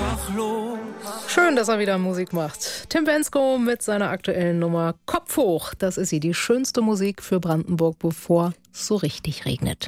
einfach los. Schön, dass er wieder Musik macht. Tim Bendzko mit seiner aktuellen Nummer Kopf hoch. Das ist sie, die schönste Musik für Brandenburg, bevor es so richtig regnet.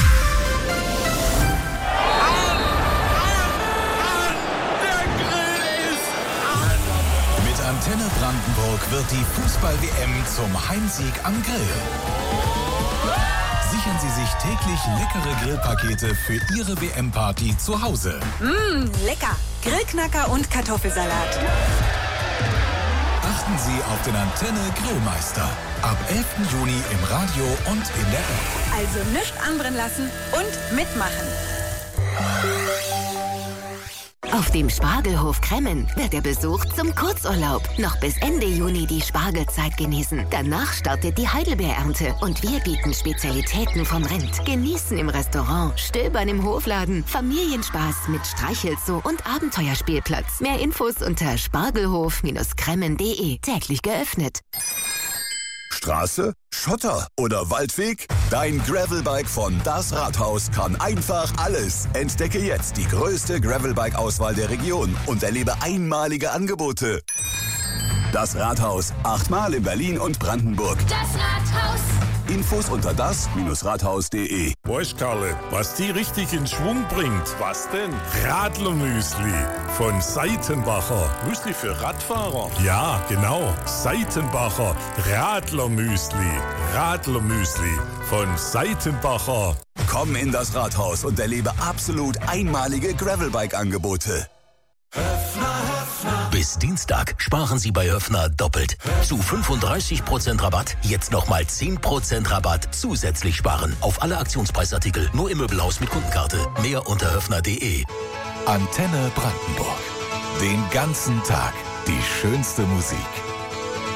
Mit Antenne Brandenburg wird die Fußball-WM zum Heimsieg am Grill. Sichern Sie sich täglich leckere Grillpakete für Ihre WM-Party zu Hause. Lecker. Grillknacker und Kartoffelsalat. Achten Sie auf den Antenne Grillmeister. Ab 11. Juni im Radio und in der App. Also nichts anbrennen lassen und mitmachen. Auf dem Spargelhof Kremmen wird der Besuch zum Kurzurlaub. Noch bis Ende Juni die Spargelzeit genießen. Danach startet die Heidelbeerernte und wir bieten Spezialitäten vom Rind. Genießen im Restaurant, stöbern im Hofladen, Familienspaß mit Streichelzoo und Abenteuerspielplatz. Mehr Infos unter spargelhof-kremmen.de. Täglich geöffnet. Straße, Schotter oder Waldweg? Dein Gravelbike von Das Rathaus kann einfach alles. Entdecke jetzt die größte Gravelbike-Auswahl der Region und erlebe einmalige Angebote. Das Rathaus, 8-mal in Berlin und Brandenburg. Das Rathaus. Infos unter das-rathaus.de. Weißt Karle, was die richtig in Schwung bringt? Was denn? Radlermüsli von Seitenbacher. Müsli für Radfahrer? Ja, genau. Seitenbacher Radlermüsli. Radlermüsli von Seitenbacher. Komm in das Rathaus und erlebe absolut einmalige Gravelbike-Angebote. Bis Dienstag sparen Sie bei Höffner doppelt. Zu 35% Rabatt, jetzt nochmal 10% Rabatt zusätzlich sparen. Auf alle Aktionspreisartikel, nur im Möbelhaus mit Kundenkarte. Mehr unter höffner.de. Antenne Brandenburg. Den ganzen Tag die schönste Musik.